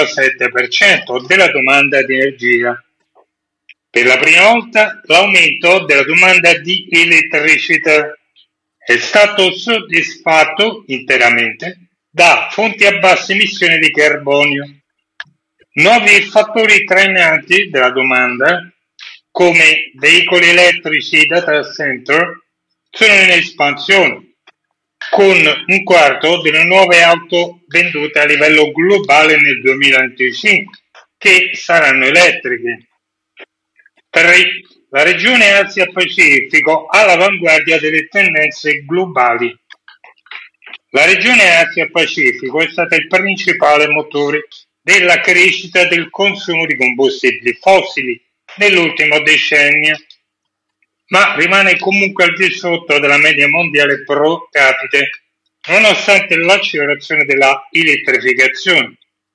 7% della domanda di energia. Per la prima volta l'aumento della domanda di elettricità è stato soddisfatto interamente da fonti a bassa emissione di carbonio. Nuovi fattori trainanti della domanda, come veicoli elettrici e data center, sono in espansione, con un quarto delle nuove auto vendute a livello globale nel 2025 che saranno elettriche. 3. La regione Asia-Pacifico all'avanguardia delle tendenze globali. La regione Asia-Pacifico è stata il principale motore della crescita del consumo di combustibili fossili nell'ultimo decennio, ma rimane comunque al di sotto della media mondiale pro capite, nonostante l'accelerazione della elettrificazione.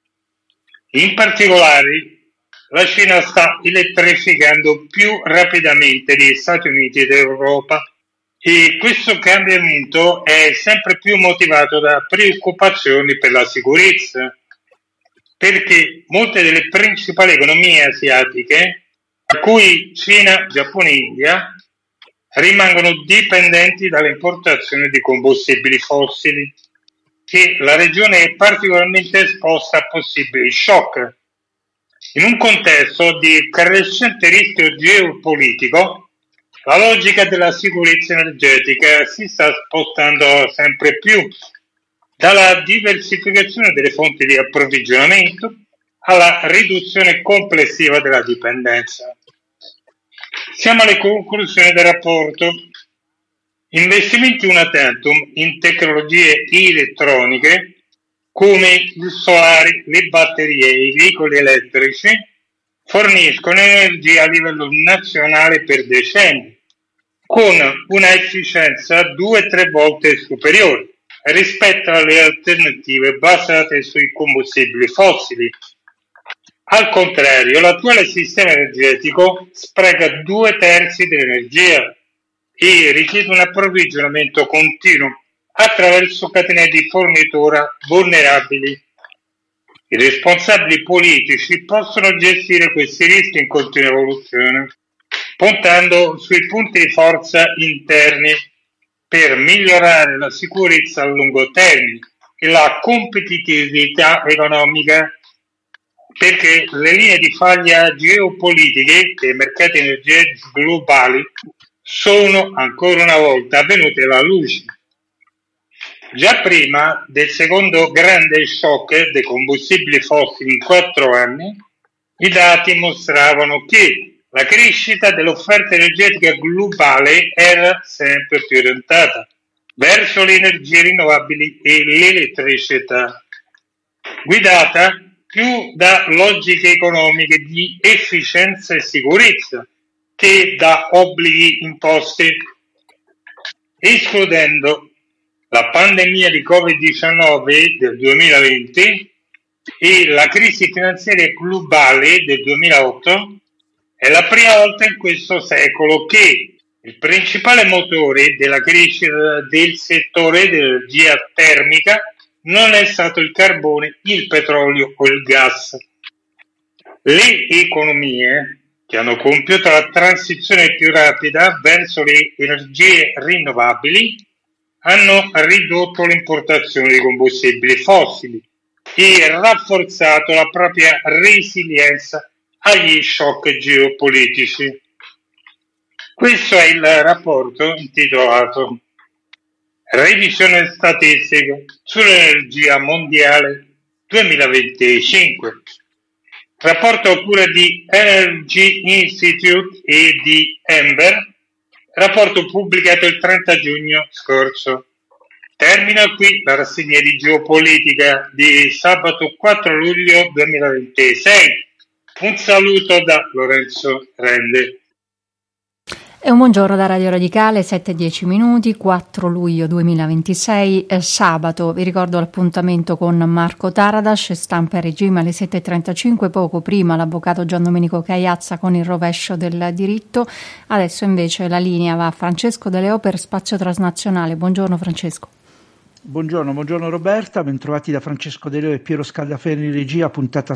In particolare, la Cina sta elettrificando più rapidamente degli Stati Uniti ed Europa e questo cambiamento è sempre più motivato da preoccupazioni per la sicurezza, perché molte delle principali economie asiatiche, tra cui Cina, Giappone e India, rimangono dipendenti dalle importazioni di combustibili fossili e la regione è particolarmente esposta a possibili shock. In un contesto di crescente rischio geopolitico, la logica della sicurezza energetica si sta spostando sempre più dalla diversificazione delle fonti di approvvigionamento alla riduzione complessiva della dipendenza. Siamo alle conclusioni del rapporto. Investimenti una tantum in tecnologie elettroniche come il solare, le batterie e i veicoli elettrici forniscono energia a livello nazionale per decenni, con una efficienza 2-3 volte superiore rispetto alle alternative basate sui combustibili fossili. Al contrario, l'attuale sistema energetico spreca 2/3 dell'energia e richiede un approvvigionamento continuo attraverso catene di fornitura vulnerabili. I responsabili politici possono gestire questi rischi in continua evoluzione, puntando sui punti di forza interni per migliorare la sicurezza a lungo termine e la competitività economica, perché le linee di faglia geopolitiche dei mercati energetici globali sono ancora una volta venute alla luce. Già prima del secondo grande shock dei combustibili fossili in 4 anni, i dati mostravano che la crescita dell'offerta energetica globale era sempre più orientata verso le energie rinnovabili e l'elettricità, guidata più da logiche economiche di efficienza e sicurezza che da obblighi imposti, escludendo la pandemia di Covid-19 del 2020 e la crisi finanziaria globale del 2008. È la prima volta in questo secolo che il principale motore della crescita del settore dell'energia termica non è stato il carbone, il petrolio o il gas. Le economie che hanno compiuto la transizione più rapida verso le energie rinnovabili hanno ridotto l'importazione di combustibili fossili e rafforzato la propria resilienza agli shock geopolitici. Questo è il rapporto intitolato Revisione statistica sull'energia mondiale 2025. Rapporto a cura di Energy Institute e di Ember, rapporto pubblicato il 30 giugno scorso. Termina qui la rassegna di geopolitica di sabato 4 luglio 2026. Un saluto da Lorenzo Rende. E un buongiorno da Radio Radicale, 7:10, 4 luglio 2026, sabato. Vi ricordo l'appuntamento con Marco Taradas, stampa e regime alle 7:35, poco prima l'avvocato Gian Domenico Cagliazza con il rovescio del diritto. Adesso invece la linea va a Francesco De Leo per Spazio Transnazionale. Buongiorno Francesco. Buongiorno Roberta, bentrovati da Francesco De Leo e Piero Scagliaferri in regia, puntata